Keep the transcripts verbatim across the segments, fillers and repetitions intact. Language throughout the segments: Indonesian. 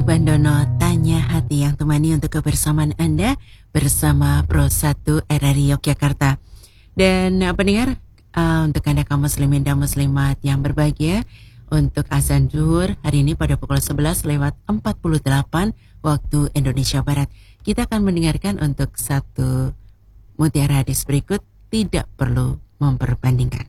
Bandono Tanya Hati yang temani untuk kebersamaan Anda bersama Pro satu R R I Yogyakarta. Dan uh, pendengar, uh, untuk Anda kaum muslimin dan muslimat yang berbahagia, untuk azan zuhur hari ini pada pukul sebelas lewat empat puluh delapan waktu Indonesia Barat. Kita akan mendengarkan untuk satu mutiara hadis berikut, tidak perlu memperbandingkan.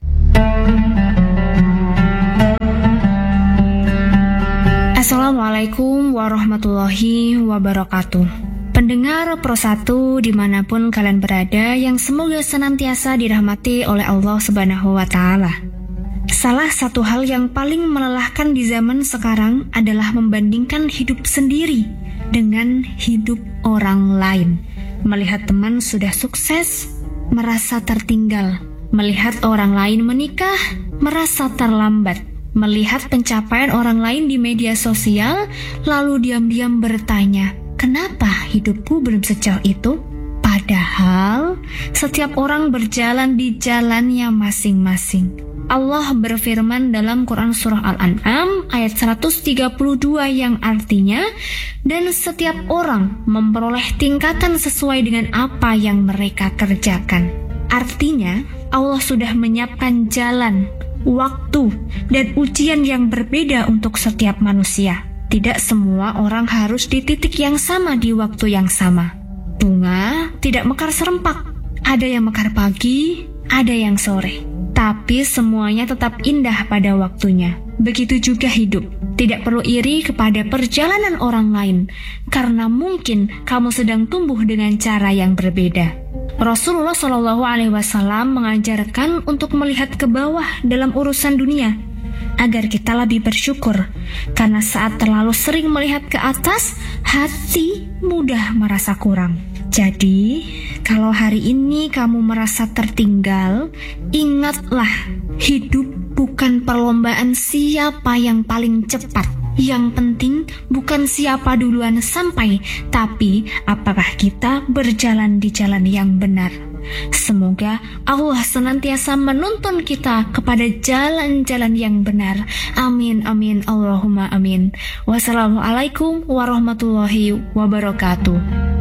Assalamualaikum warahmatullahi wabarakatuh. Pendengar Pro satu dimanapun kalian berada, yang semoga senantiasa dirahmati oleh Allah Subhanahu wa Ta'ala. Salah satu hal yang paling melelahkan di zaman sekarang adalah membandingkan hidup sendiri dengan hidup orang lain. Melihat teman sudah sukses, merasa tertinggal. Melihat orang lain menikah, merasa terlambat. Melihat pencapaian orang lain di media sosial, lalu diam-diam bertanya, kenapa hidupku belum sejauh itu? Padahal setiap orang berjalan di jalannya masing-masing. Allah berfirman dalam Quran Surah Al-An'am ayat seratus tiga puluh dua yang artinya, dan setiap orang memperoleh tingkatan sesuai dengan apa yang mereka kerjakan. Artinya, Allah sudah menyiapkan jalan, waktu, dan ujian yang berbeda untuk setiap manusia. Tidak semua orang harus di titik yang sama di waktu yang sama. Bunga tidak mekar serempak. Ada yang mekar pagi, ada yang sore. Tapi semuanya tetap indah pada waktunya. Begitu juga hidup. Tidak perlu iri kepada perjalanan orang lain, karena mungkin kamu sedang tumbuh dengan cara yang berbeda. Rasulullah Shallallahu Alaihi Wasallam mengajarkan untuk melihat ke bawah dalam urusan dunia, agar kita lebih bersyukur. Karena saat terlalu sering melihat ke atas, hati mudah merasa kurang. Jadi, kalau hari ini kamu merasa tertinggal, ingatlah, hidup bukan perlombaan siapa yang paling cepat. Yang penting bukan siapa duluan sampai, tapi apakah kita berjalan di jalan yang benar. Semoga Allah senantiasa menuntun kita kepada jalan-jalan yang benar. Amin, amin, Allahumma amin. Wassalamualaikum warahmatullahi wabarakatuh.